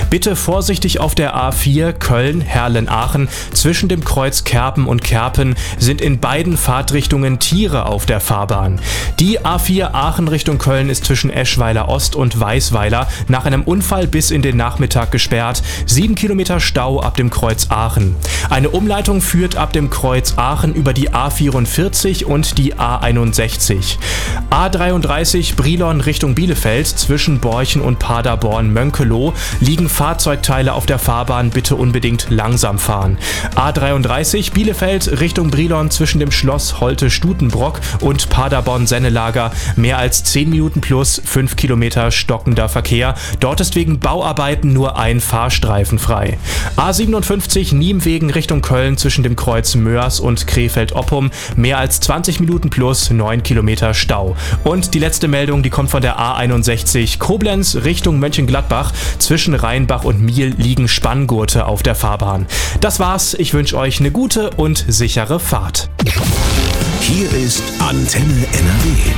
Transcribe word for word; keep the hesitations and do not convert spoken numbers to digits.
Bitte vorsichtig auf der A vier Köln-Herlen-Aachen. Zwischen dem Kreuz Kerpen und Kerpen sind in beiden Fahrtrichtungen Tiere auf der Fahrbahn. Die A vier Aachen Richtung Köln ist zwischen Eschweiler Ost und Weisweiler nach einem Unfall bis in den Nachmittag gesperrt. Sieben Kilometer Stau ab dem Kreuz Aachen. Eine Umleitung führt ab dem Kreuz Aachen über die A vierundvierzig und die A einundsechzig. A dreiunddreißig Brilon Richtung Bielefeld zwischen Borchen und Paderborn-Mönkeloh liegen Fahrzeugteile auf der Fahrbahn, bitte unbedingt langsam fahren. A dreiunddreißig Bielefeld Richtung Brilon zwischen dem Schloss Holte-Stutenbrock und Paderborn-Sennelager mehr als zehn Minuten plus fünf Kilometer stockender Verkehr. Dort ist wegen Bauarbeiten nur ein Fahrstreifen frei. A siebenundfünfzig Niemwegen Richtung Köln zwischen dem Kreuz Mörs und Krefeld-Oppum mehr als zwanzig Minuten plus neun Kilometer Stau. Und die letzte Meldung, die kommt von der A einundsechzig Koblenz Richtung Mönchengladbach. Zwischen Rheinbach und Miel liegen Spanngurte auf der Fahrbahn. Das war's. Ich wünsche euch eine gute und sichere Fahrt. Hier ist Antenne N R W.